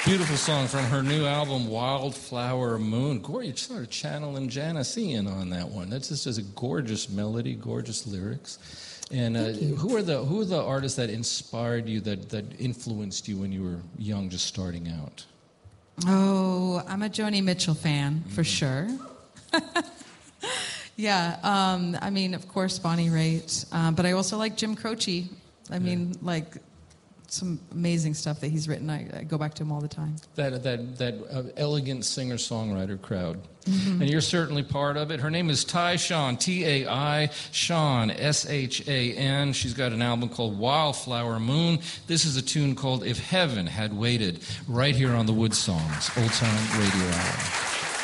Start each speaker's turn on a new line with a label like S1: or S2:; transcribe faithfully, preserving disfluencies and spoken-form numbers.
S1: Beautiful song from her new album, Wildflower Moon. Gorgeous, you sort of channeling Janice Ian on that one. That's just, just a gorgeous melody, gorgeous lyrics. And uh, who are the who are the artists that inspired you, that, that influenced you when you were young, just starting out?
S2: Oh, I'm a Joni Mitchell fan, for mm-hmm. sure. yeah, um, I mean, of course, Bonnie Raitt. Um, but I also like Jim Croce. I mean, yeah. like... some amazing stuff that he's written. I, I go back to him all the time. That
S1: that that uh, elegant singer-songwriter crowd. Mm-hmm. And you're certainly part of it. Her name is Ty Shan, T A I, Shan, S H A N. She's got an album called Wildflower Moon. This is a tune called If Heaven Had Waited, right here on the Wood Songs, Old Time Radio Hour.